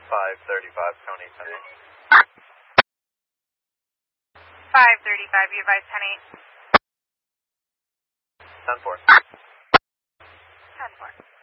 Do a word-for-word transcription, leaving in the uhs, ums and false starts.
five thirty-five, Coney, ten eight. five thirty-five, you advise ten eight. ten four. ten four.